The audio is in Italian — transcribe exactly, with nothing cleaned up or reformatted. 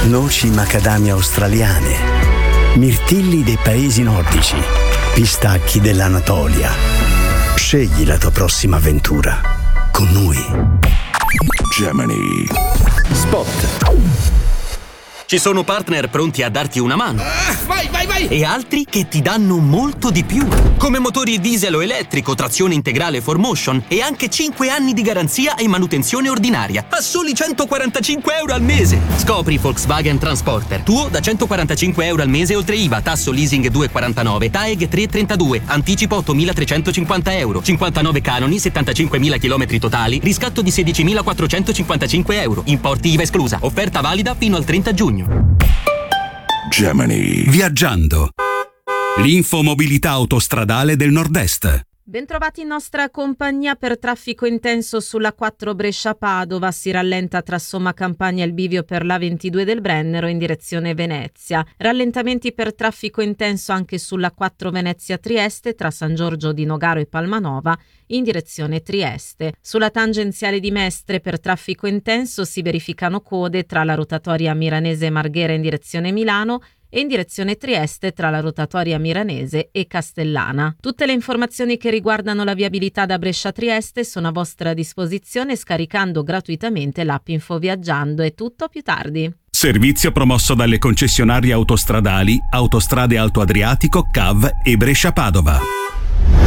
noci macadamia australiane, mirtilli dei paesi nordici, pistacchi dell'Anatolia. Scegli la tua prossima avventura con noi. Gemini. Spot. Ci sono partner pronti a darti una mano. Ah, vai, vai, vai! E altri che ti danno molto di più. Come motori diesel o elettrico, trazione integrale four motion e anche cinque anni di garanzia e manutenzione ordinaria. A soli centoquarantacinque euro al mese. Scopri Volkswagen Transporter. Tuo da centoquarantacinque euro al mese oltre I V A, tasso leasing due virgola quarantanove, T A E G tre virgola trentadue, anticipo ottomilatrecentocinquanta euro, cinquantanove canoni, settantacinquemila chilometri totali, riscatto di sedicimilaquattrocentocinquantacinque euro. Importi I V A esclusa. Offerta valida fino al trenta giugno. Gemini. Viaggiando. L'infomobilità autostradale del Nord-Est. Bentrovati in nostra compagnia. Per traffico intenso sulla quattro Brescia-Padova, si rallenta tra Somma Campagna e il bivio per l'A ventidue del Brennero in direzione Venezia. Rallentamenti per traffico intenso anche sulla quattro Venezia-Trieste tra San Giorgio di Nogaro e Palmanova in direzione Trieste. Sulla tangenziale di Mestre per traffico intenso si verificano code tra la rotatoria Miranese Marghera in direzione Milano e in direzione Trieste tra la rotatoria Miranese e Castellana. Tutte le informazioni che riguardano la viabilità da Brescia a Trieste sono a vostra disposizione scaricando gratuitamente l'app Infoviaggiando. È tutto, più tardi. Servizio promosso dalle concessionarie autostradali Autostrade Alto Adriatico, C A V e Brescia Padova.